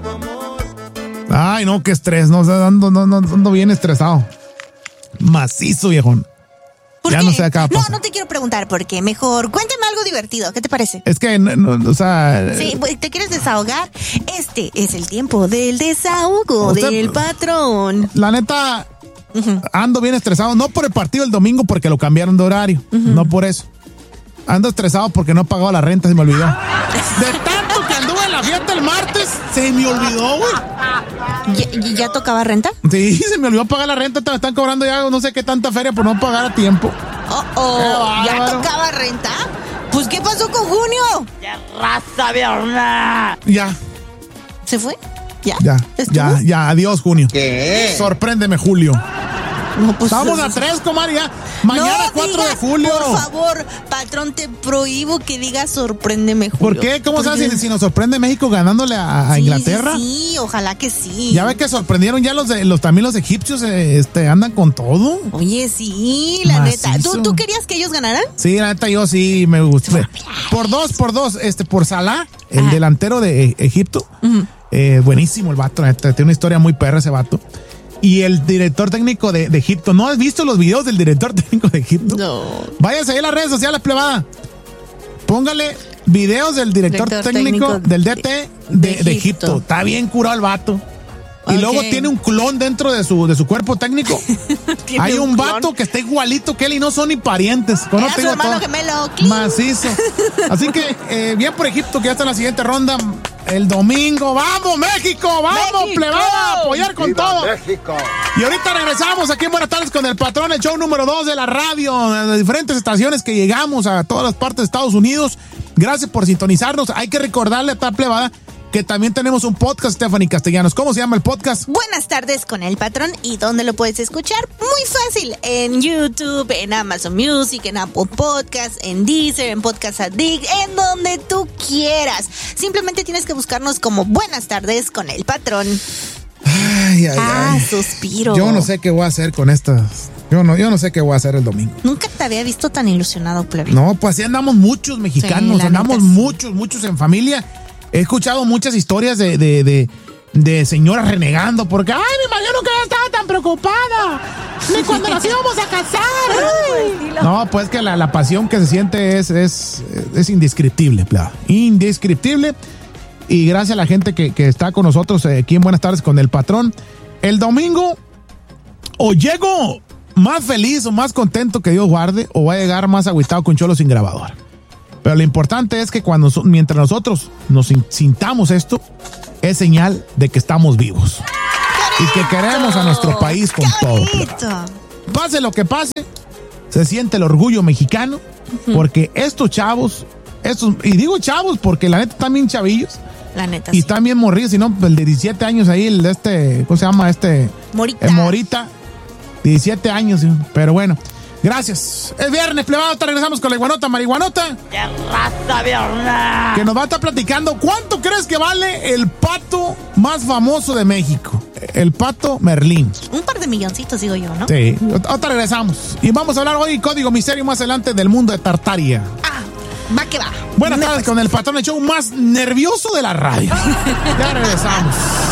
Ay, no, qué estrés. No, ando bien estresado. Macizo, viejón. ¿Por ya qué? No sé acá. No te quiero preguntar por qué. Mejor cuéntame algo divertido. ¿Qué te parece? Es que, o sea... Sí, ¿te quieres desahogar? Este es el tiempo del desahogo del patrón. La neta, ando bien estresado. No por el partido del domingo porque lo cambiaron de horario. No por eso. Ando estresado porque no he pagado la renta, se me olvidó. De tanto que anduve en la fiesta el martes, se me olvidó, güey. ¿Ya tocaba renta? Sí, se me olvidó pagar la renta. Te están cobrando ya no sé qué tanta feria por no pagar a tiempo. ¿Ya tocaba renta? Pues, ¿qué pasó con Junio? ¡Qué raza, Berna! Ya. ¿Se fue? Ya. Adiós, Junio. ¿Qué? Sorpréndeme, Julio. No, pues, estamos a 3, comadre, ya. Mañana 4 de julio. Por favor, patrón, te prohíbo que digas sorpréndeme, Julio. ¿Por qué? ¿Cómo sabes si nos sorprende México ganándole a Inglaterra? Sí, ojalá que sí. Ya ve que sorprendieron ya también los egipcios, andan con todo. Oye, sí, la neta. ¿Tú querías que ellos ganaran? Sí, la neta, yo sí me gustó. Por dos, por Salah, el delantero de Egipto. Buenísimo el vato, la neta, tiene una historia muy perra ese vato. Y el director técnico de Egipto. ¿No has visto los videos del director técnico de Egipto? No. Váyase ahí a las redes sociales, plebada. Póngale videos del director técnico del DT de Egipto. Está bien curado el vato. Y luego tiene un clon dentro de su cuerpo técnico. Hay un vato que está igualito que él y no son ni parientes. Era su hermano gemelo. Macizo. Así que bien por Egipto, que ya está en la siguiente ronda. El domingo. ¡Vamos, México! ¡Vamos, plebada! A apoyar con todo. México. Y ahorita regresamos aquí en Buenas Tardes con el patrón, el show número 2 de la radio, en las diferentes estaciones que llegamos a todas las partes de Estados Unidos. Gracias por sintonizarnos. Hay que recordarle a esta plebada que también tenemos un podcast, Stephanie Castellanos. ¿Cómo se llama el podcast? Buenas tardes con el patrón. ¿Y dónde lo puedes escuchar? Muy fácil. En YouTube, en Amazon Music, en Apple Podcasts, en Deezer, en Podcast Addict, en donde tú quieras. Simplemente tienes que buscarnos como Buenas tardes con el patrón. Ay. Suspiro. Yo no sé qué voy a hacer con estas. Yo no sé qué voy a hacer el domingo. Nunca te había visto tan ilusionado, plebe. No, pues así andamos muchos mexicanos. Sí, andamos muchos en familia. He escuchado muchas historias de señoras renegando porque, ay, mi mamá nunca estaba tan preocupada, ni cuando nos íbamos a casar. No, pues que la pasión que se siente es indescriptible, indescriptible. Y gracias a la gente que está con nosotros aquí en Buenas Tardes con el patrón. El domingo o llego más feliz o más contento que Dios guarde, o voy a llegar más agüitado con cholo sin grabadora. Pero lo importante es que mientras nosotros nos sintamos esto, es señal de que estamos vivos. Y que queremos a nuestro país con todo. Pase lo que pase, se siente el orgullo mexicano, porque estos chavos, y digo chavos porque la neta están bien chavillos. La neta, y están bien morridos, si no, el de 17 años ahí, el de ¿cómo se llama? Morita. El Morita, 17 años, pero bueno. Gracias. Es viernes, plebado. Regresamos con la iguanota, marihuanota. ¡Qué raza, Berna! Que nos va a estar platicando cuánto crees que vale el pato más famoso de México. El pato Merlín. Un par de milloncitos, digo yo, ¿no? Sí. Ahorita regresamos. Y vamos a hablar hoy, código misterio, más adelante, del mundo de Tartaria. Va que va. Buenas tardes con el patrón, el show más nervioso de la radio. Ya regresamos.